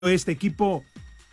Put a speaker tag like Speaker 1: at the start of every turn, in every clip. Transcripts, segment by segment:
Speaker 1: este equipo.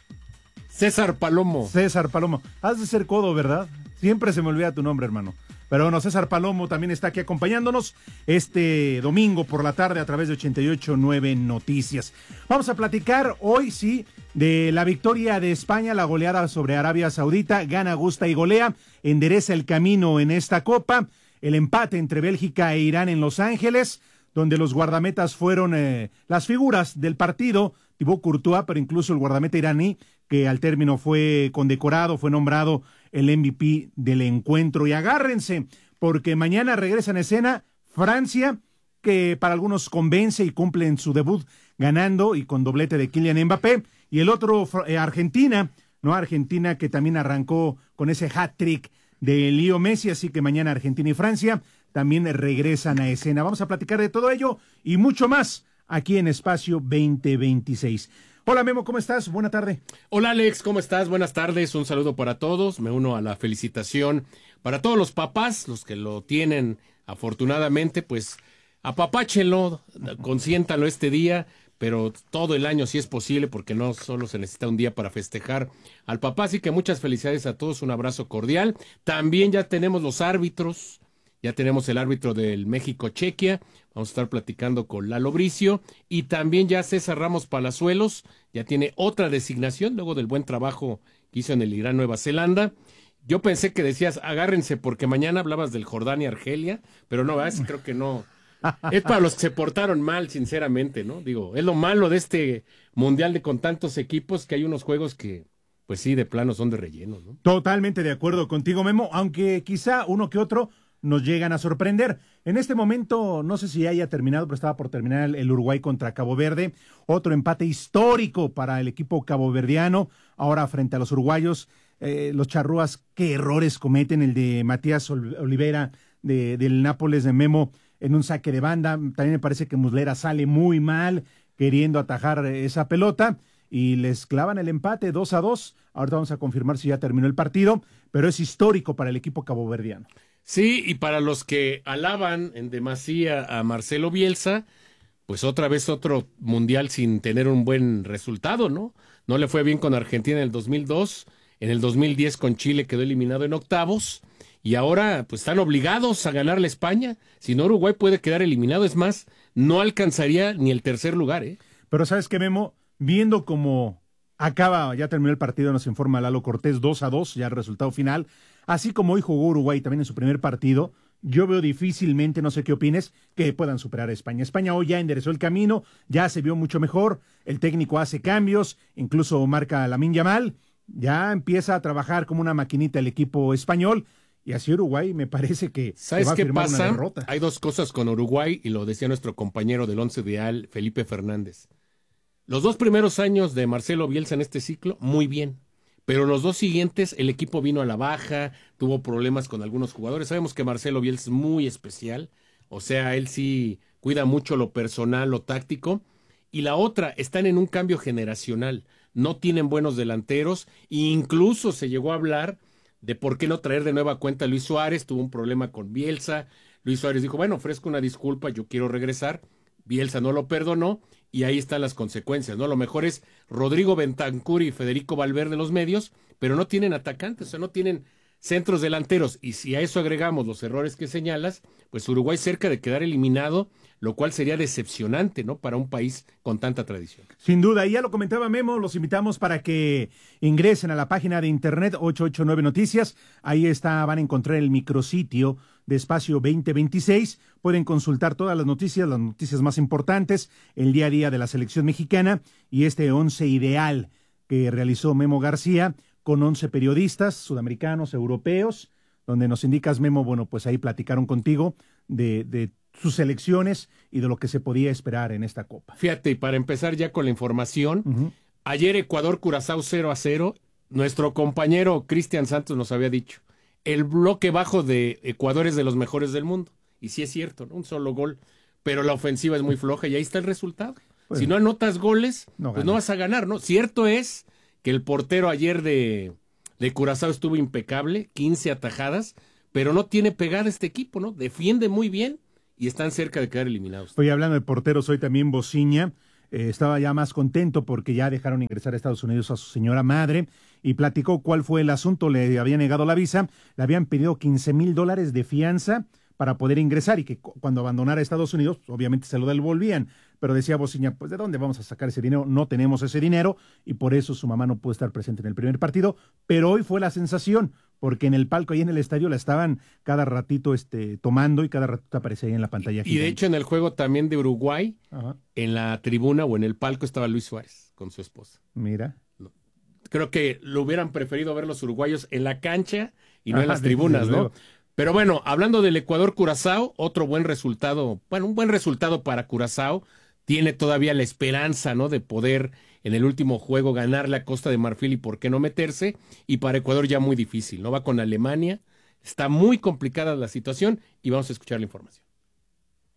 Speaker 2: César Palomo.
Speaker 1: César Palomo. Has de ser codo, ¿verdad? Siempre se me olvida tu nombre, hermano. Pero bueno, César Palomo también está aquí acompañándonos este domingo por la tarde a través de 88.9 Noticias. Vamos a platicar hoy, sí, de la victoria de España, la goleada sobre Arabia Saudita. Gana, gusta y golea, endereza el camino en esta Copa. El empate entre Bélgica e Irán en Los Ángeles, donde los guardametas fueron las figuras del partido. Thibaut Courtois, pero incluso el guardameta iraní, que al término fue condecorado, fue nombrado el MVP del encuentro. Y agárrense, porque mañana regresa en escena Francia, que para algunos convence y cumple en su debut ganando y con doblete de Kylian Mbappé. Y el otro, Argentina, ¿no? Argentina que también arrancó con ese hat-trick de Leo Messi, así que mañana Argentina y Francia también regresan a escena. Vamos a platicar de todo ello y mucho más aquí en Espacio 2026. Hola Memo, ¿cómo estás? Buena tarde.
Speaker 2: Hola Alex, ¿cómo estás? Buenas tardes, un saludo para todos. Me uno a la felicitación para todos los papás, los que lo tienen afortunadamente, pues apapáchenlo, consiéntanlo este día, pero todo el año si es posible, porque no solo se necesita un día para festejar al papá. Así que muchas felicidades a todos, un abrazo cordial. También ya tenemos los árbitros, ya tenemos el árbitro del México-Chequia, vamos a estar platicando con Lalo Bricio, y también ya César Ramos Palazuelos, ya tiene otra designación, luego del buen trabajo que hizo en el Irán-Nueva Zelanda. Yo pensé que decías, agárrense, porque mañana hablabas del Jordania-Argelia, pero no, creo que no. Es para los que se portaron mal, sinceramente, ¿no? Digo, es lo malo de este mundial con tantos equipos, que hay unos juegos que, pues sí, de plano son de relleno, ¿no?
Speaker 1: Totalmente de acuerdo contigo, Memo, aunque quizá uno que otro nos llegan a sorprender. En este momento, no sé si haya terminado, pero estaba por terminar el Uruguay contra Cabo Verde. Otro empate histórico para el equipo caboverdiano, ahora frente a los uruguayos. Los charrúas, qué errores cometen, el de Matías Olivera del Nápoles de Memo en un saque de banda. También me parece que Muslera sale muy mal queriendo atajar esa pelota y les clavan el empate 2-2. Ahorita vamos a confirmar si ya terminó el partido, pero es histórico para el equipo caboverdiano.
Speaker 2: Sí, y para los que alaban en demasía a Marcelo Bielsa, pues otra vez otro mundial sin tener un buen resultado, ¿no? No le fue bien con Argentina en el 2002, en el 2010 con Chile quedó eliminado en octavos, y ahora pues están obligados a ganarle a España, si no Uruguay puede quedar eliminado, es más, no alcanzaría ni el tercer lugar, ¿eh?
Speaker 1: Pero ¿sabes qué, Memo? Viendo cómo ya terminó el partido, nos informa Lalo Cortés, 2-2, ya el resultado final. Así como hoy jugó Uruguay también en su primer partido, yo veo difícilmente, no sé qué opines, que puedan superar a España. España hoy ya enderezó el camino, ya se vio mucho mejor, el técnico hace cambios, incluso marca a Lamine Yamal, ya empieza a trabajar como una maquinita el equipo español, y así Uruguay me parece que
Speaker 2: ¿sabes
Speaker 1: va a
Speaker 2: qué
Speaker 1: firmar
Speaker 2: pasa?
Speaker 1: Una derrota.
Speaker 2: Hay dos cosas con Uruguay, y lo decía nuestro compañero del Once Ideal, Felipe Fernández. Los 2 primeros años de Marcelo Bielsa en este ciclo, muy bien. Pero los 2 siguientes, el equipo vino a la baja, tuvo problemas con algunos jugadores. Sabemos que Marcelo Bielsa es muy especial, o sea, él sí cuida mucho lo personal, lo táctico. Y la otra, están en un cambio generacional, no tienen buenos delanteros, e incluso se llegó a hablar de por qué no traer de nueva cuenta a Luis Suárez, tuvo un problema con Bielsa. Luis Suárez dijo, bueno, ofrezco una disculpa, yo quiero regresar. Bielsa no lo perdonó, y ahí están las consecuencias, ¿no? Lo mejor es Rodrigo Bentancur y Federico Valverde los medios, pero no tienen atacantes, o sea, no tienen centros delanteros, y si a eso agregamos los errores que señalas, pues Uruguay cerca de quedar eliminado, lo cual sería decepcionante, ¿no? Para un país con tanta tradición.
Speaker 1: Sin duda, y ya lo comentaba Memo, los invitamos para que ingresen a la página de internet 889 Noticias, ahí van a encontrar el micrositio de Espacio 2026, pueden consultar todas las noticias más importantes, el día a día de la selección mexicana, y este 11 ideal que realizó Memo García, con 11 periodistas sudamericanos, europeos, donde nos indicas, Memo, bueno, pues ahí platicaron contigo de sus selecciones y de lo que se podía esperar en esta Copa.
Speaker 2: Fíjate, y para empezar ya con la información, ayer Ecuador-Curazao 0-0, nuestro compañero Cristian Santos nos había dicho, el bloque bajo de Ecuador es de los mejores del mundo, y sí es cierto, ¿no? Un solo gol, pero la ofensiva es muy floja, y ahí está el resultado. Pues, si no anotas goles, pues no vas a ganar, ¿no? Cierto es que el portero ayer de Curazao estuvo impecable, 15 atajadas, pero no tiene pegada este equipo, ¿no? Defiende muy bien y están cerca de quedar eliminados.
Speaker 1: Estoy hablando de porteros hoy también, Bociña, estaba ya más contento porque ya dejaron ingresar a Estados Unidos a su señora madre y platicó cuál fue el asunto. Le había negado la visa, le habían pedido $15,000 de fianza para poder ingresar y que cuando abandonara Estados Unidos, pues, obviamente se lo devolvían. Pero decía Bociña, pues ¿de dónde vamos a sacar ese dinero? No tenemos ese dinero y por eso su mamá no pudo estar presente en el primer partido. Pero hoy fue la sensación, porque en el palco ahí en el estadio la estaban cada ratito tomando y cada ratito aparecía ahí en la pantalla.
Speaker 2: Y de hecho en el juego también de Uruguay,
Speaker 1: Ajá.
Speaker 2: en la tribuna o en el palco estaba Luis Suárez con su esposa.
Speaker 1: Mira.
Speaker 2: Creo que lo hubieran preferido ver los uruguayos en la cancha y no en
Speaker 1: Ajá,
Speaker 2: las tribunas,
Speaker 1: desde
Speaker 2: ¿no?
Speaker 1: luego.
Speaker 2: Pero bueno, hablando del Ecuador-Curazao, otro buen resultado, bueno, un buen resultado para Curazao. Tiene todavía la esperanza, ¿no?, de poder en el último juego ganarle a Costa de Marfil y por qué no meterse. Y para Ecuador ya muy difícil, ¿no? Va con Alemania. Está muy complicada la situación y vamos a escuchar la información.